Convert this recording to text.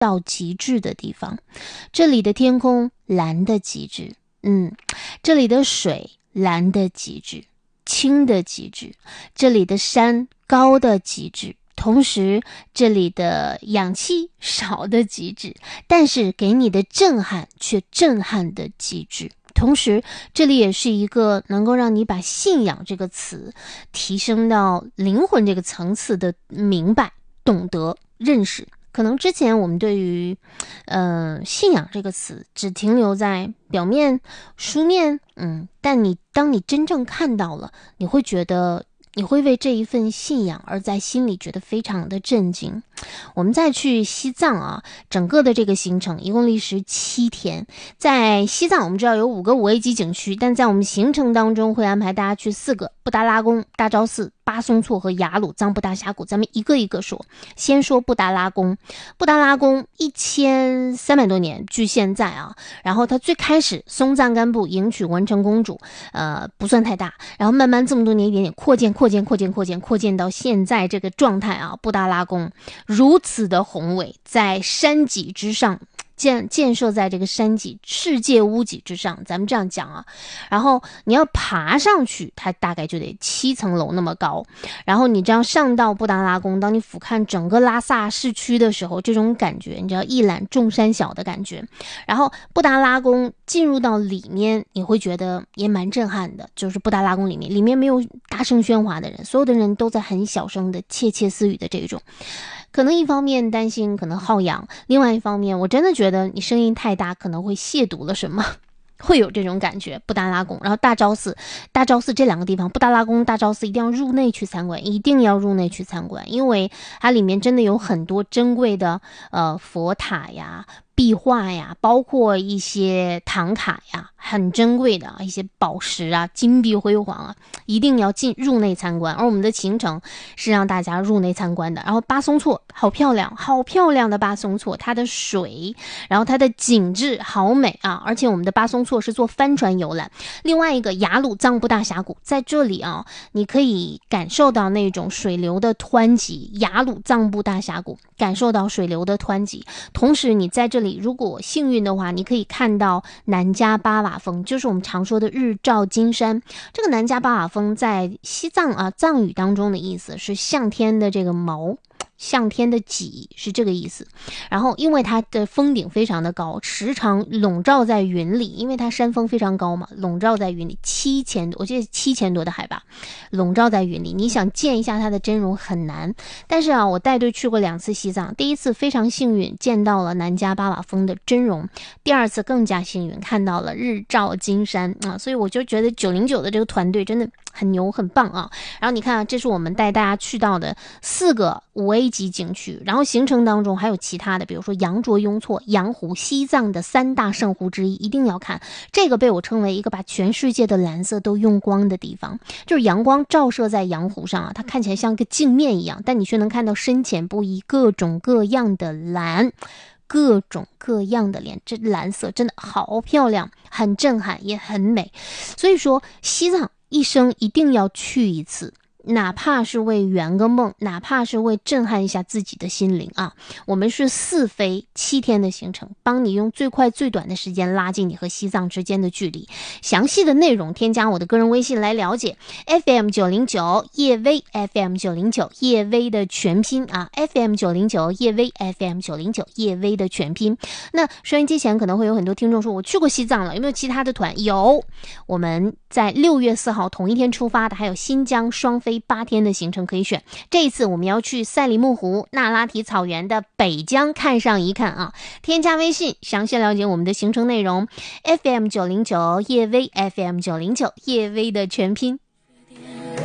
到极致的地方。这里的天空蓝的极致，这里的水蓝的极致，清的极致，这里的山高的极致，同时这里的氧气少的极致，但是给你的震撼却震撼的极致。同时这里也是一个能够让你把信仰这个词提升到灵魂这个层次的明白、懂得、认识。可能之前我们对于信仰这个词只停留在表面、书面，但当你真正看到了，你会觉得你会为这一份信仰而在心里觉得非常的震惊。我们再去西藏啊，整个的这个行程一共历时7天。在西藏我们知道有5个5A 级景区，但在我们行程当中会安排大家去4个：布达拉宫、大昭寺、巴松措和雅鲁藏布大峡谷。咱们一个一个说。先说布达拉宫。布达拉宫1300多年，距现在啊，然后它最开始松赞干布迎娶文成公主，不算太大，然后慢慢这么多年一点点扩建到现在这个状态啊。布达拉宫如此的宏伟，在山脊之上，建设在这个山脊世界屋脊之上，咱们这样讲啊。然后你要爬上去，它大概就得7层楼那么高。然后你这样上到布达拉宫，当你俯瞰整个拉萨市区的时候，这种感觉你知道一览众山小的感觉。然后布达拉宫进入到里面，你会觉得也蛮震撼的。就是布达拉宫里面没有大声喧哗的人，所有的人都在很小声的窃窃私语的这种。可能一方面担心可能耗氧，另外一方面我真的觉得你声音太大可能会亵渎了什么，会有这种感觉。布达拉宫，然后大昭寺这2个地方，布达拉宫、大昭寺一定要入内去参观，因为它里面真的有很多珍贵的佛塔呀、壁画呀，包括一些唐卡呀，很珍贵的一些宝石啊，金碧辉煌啊，一定要入内参观。而我们的行程是让大家入内参观的。然后巴松措好漂亮的巴松措，它的水，然后它的景致好美啊！而且我们的巴松措是坐帆船游览。另外一个雅鲁藏布大峡谷，在这里啊，你可以感受到那种水流的湍急，雅鲁藏布大峡谷感受到水流的湍急。同时你在这里如果幸运的话，你可以看到南迦巴瓦峰，就是我们常说的日照金山。这个南迦巴瓦峰在西藏藏语当中的意思是向天的这个毛，向天的脊，是这个意思。然后因为它的峰顶非常的高，时常笼罩在云里，因为它山峰非常高嘛，笼罩在云里我记得7000多的海拔，笼罩在云里，你想见一下它的真容很难。但是我带队去过2次西藏，第一次非常幸运见到了南迦巴瓦峰的真容，第2次更加幸运看到了日照金山所以我就觉得909的这个团队真的很牛很棒啊。然后你看这是我们带大家去到的4个5A 级景区，然后行程当中还有其他的，比如说羊卓雍措、羊湖，西藏的3大圣湖之一，一定要看。这个被我称为一个把全世界的蓝色都用光的地方，就是阳光照射在羊湖上它看起来像个镜面一样，但你却能看到深浅不一、各种各样的蓝，各种各样的脸，这蓝色真的好漂亮，很震撼也很美。所以说西藏一生一定要去一次，哪怕是为圆个梦，哪怕是为震撼一下自己的心灵啊。我们是4飞7天的行程，帮你用最快最短的时间拉近你和西藏之间的距离。详细的内容添加我的个人微信来了解。 FM909 叶薇， FM909 叶薇的全拼FM909 叶薇， FM909 叶薇的全拼。那收音机前可能会有很多听众说，我去过西藏了，有没有其他的团？有，我们在6月4号同一天出发的还有新疆双飞8天的行程可以选。这一次我们要去赛里木湖、那拉提草原的北疆看上一看添加微信详细了解我们的行程内容。 FM909 叶薇， FM909 叶薇的全拼。